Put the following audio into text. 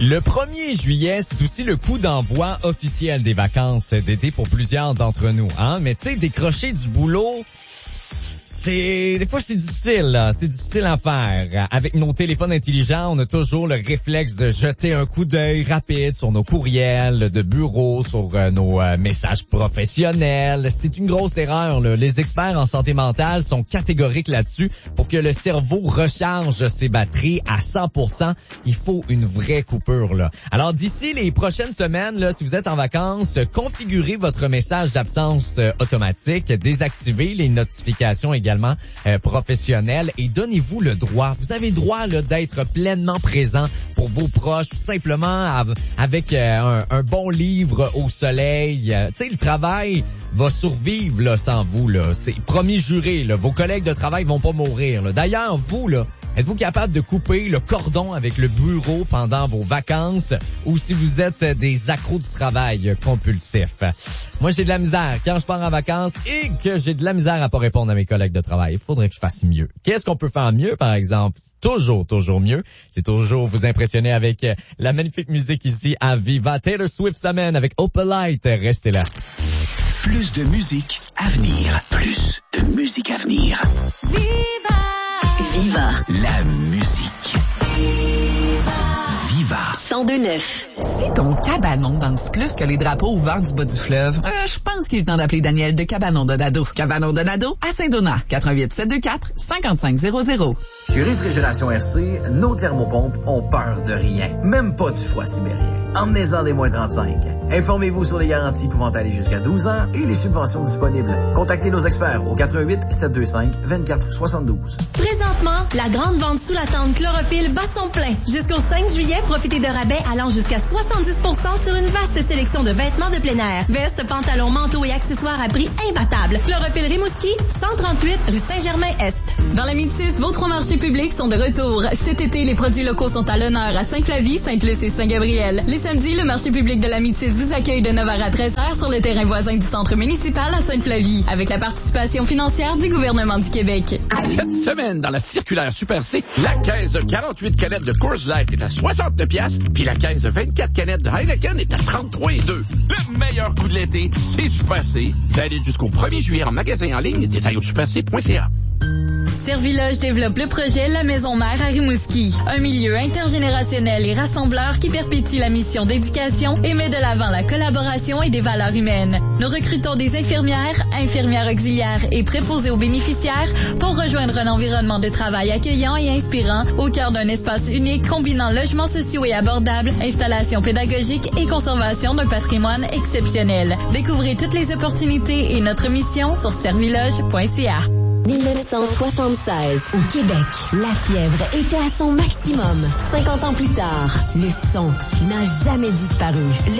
Le 1er juillet, c'est aussi le coup d'envoi officiel des vacances d'été pour plusieurs d'entre nous, hein. Mais tu sais, décrocher du boulot, des fois c'est difficile, là. C'est difficile à faire. Avec nos téléphones intelligents, on a toujours le réflexe de jeter un coup d'œil rapide sur nos courriels de bureau, sur nos messages professionnels. C'est une grosse erreur, là. Les experts en santé mentale sont catégoriques là-dessus. Pour que le cerveau recharge ses batteries à 100%, il faut une vraie coupure, là. Alors d'ici les prochaines semaines, là, si vous êtes en vacances, configurez votre message d'absence automatique, désactivez les notifications également professionnel et donnez-vous le droit. Vous avez le droit là, d'être pleinement présent pour vos proches, tout simplement avec un bon livre au soleil. Tu sais, le travail va survivre là, sans vous. Là. C'est promis juré. Là. Vos collègues de travail vont pas mourir. Là. D'ailleurs, vous, là, êtes-vous capable de couper le cordon avec le bureau pendant vos vacances ou si vous êtes des accros du travail compulsifs? Moi, j'ai de la misère quand je pars en vacances et que j'ai de la misère à pas répondre à mes collègues de travail. Il faudrait que je fasse mieux. Qu'est-ce qu'on peut faire mieux, par exemple? Toujours mieux. C'est toujours vous impressionner avec la magnifique musique ici à Viva. Taylor Swift s'amène avec Opalite. Restez là. Plus de musique à venir. Plus de musique à venir. Viva! Viva la musique. Viva 102.9. Si ton cabanon danse plus que les drapeaux au vent du bas du fleuve, je pense qu'il est temps d'appeler Daniel de Cabanon Donado. Cabanon Donado à Saint-Donat. 88-724-5500. Chez Réfrigération RC, nos thermopompes ont peur de rien. Même pas du froid sibérien. Emmenez-en des moins 35. Informez-vous sur les garanties pouvant aller jusqu'à 12 ans et les subventions disponibles. Contactez nos experts au 88-725-2472. Présentement, la grande vente sous la tente Chlorophylle bat son plein. Jusqu'au 5 juillet, profitez de rabais allant jusqu'à 70% sur une vaste sélection de vêtements de plein air. Vestes, pantalons, manteaux et accessoires à prix imbattable. Chlorophylle Rimouski, 138 rue Saint-Germain-Est. Dans la Métis, vos 3 marchés publics sont de retour. Cet été, les produits locaux sont à l'honneur à Sainte-Flavie, Sainte-Luce et Saint-Gabriel. Les samedis, le marché public de la Métis vous accueille de 9h à 13h sur le terrain voisin du centre municipal à Sainte-Flavie, avec la participation financière du gouvernement du Québec. Cette semaine, dans la circulaire Super C, la caisse de 48 canettes de Coors Light est à 69 piastres, puis la caisse de 24 canettes de Heineken est à 33,2. Le meilleur coup de l'été, c'est Super C. Valide jusqu'au 1er juillet en magasin en ligne. Détails au superc.ca. Serviloge développe le projet La Maison Mère à Rimouski, un milieu intergénérationnel et rassembleur qui perpétue la mission d'éducation et met de l'avant la collaboration et des valeurs humaines. Nous recrutons des infirmières, infirmières auxiliaires et préposées aux bénéficiaires pour rejoindre un environnement de travail accueillant et inspirant au cœur d'un espace unique combinant logements sociaux et abordables, installations pédagogiques et conservation d'un patrimoine exceptionnel. Découvrez toutes les opportunités et notre mission sur serviloge.ca. 1976. Au Québec, la fièvre était à son maximum. 50 ans plus tard, le son n'a jamais disparu.